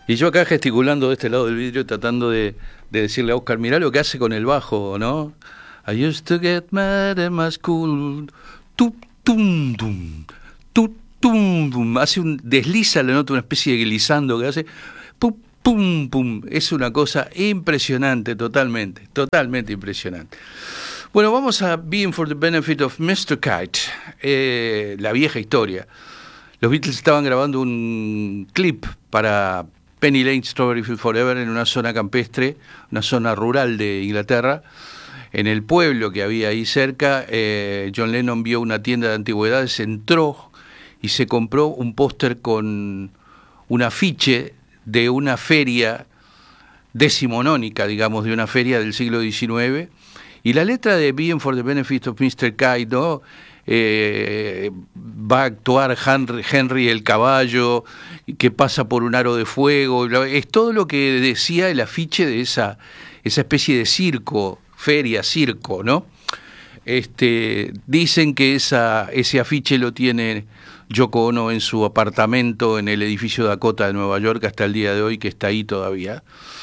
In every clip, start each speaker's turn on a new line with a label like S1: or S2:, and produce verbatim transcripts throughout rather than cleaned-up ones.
S1: Y yo acá gesticulando de este lado del vidrio, tratando de, de decirle a Oscar, mirá lo que hace con el bajo, ¿no? I used to get mad at my school. Tu, tum, tum, tu, tum, tum. Hace un, desliza la nota, una especie de glissando que hace. Pum, pum, pum. Es una cosa impresionante, totalmente, totalmente impresionante. Bueno, vamos a Being for the Benefit of mister Kite, eh, la vieja historia. Los Beatles estaban grabando un clip para Penny Lane, Strawberry Fields Forever, en una zona campestre, una zona rural de Inglaterra. En el pueblo que había ahí cerca, eh, John Lennon vio una tienda de antigüedades, entró y se compró un póster con un afiche de una feria decimonónica, digamos, de una feria del siglo diecinueve, y la letra de Being for the Benefit of mister Kite, ¿no? Eh, va a actuar Henry, Henry el caballo que pasa por un aro de fuego, es todo lo que decía el afiche de esa, esa especie de circo, feria, circo, ¿no? Este, dicen que esa, ese afiche lo tiene Yoko Ono en su apartamento en el edificio Dakota de Nueva York hasta el día de hoy, que está ahí todavía.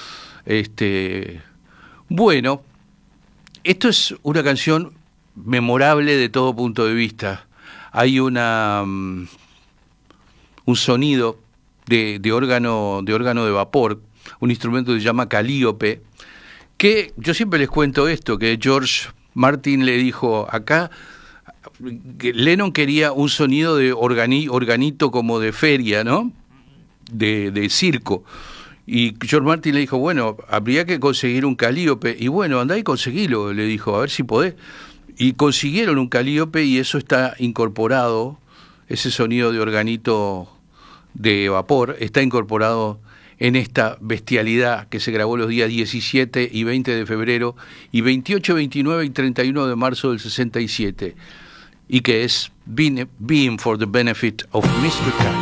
S1: Este, bueno, esto es una canción memorable de todo punto de vista. Hay una um, un sonido de, de órgano de órgano de vapor, un instrumento que se llama calíope, que yo siempre les cuento esto, que George Martin le dijo acá, que Lennon quería un sonido de organi, organito como de feria, ¿no? De, de circo. Y George Martin le dijo, bueno, habría que conseguir un calíope. Y bueno, andá y conseguilo, le dijo, a ver si podés. Y consiguieron un calíope y eso está incorporado, ese sonido de organito de vapor, está incorporado en esta bestialidad que se grabó los días diecisiete y veinte de febrero y veintiocho, veintinueve y treinta y uno de marzo del sesenta y siete, y que es Being, Being for the Benefit of mister Kite.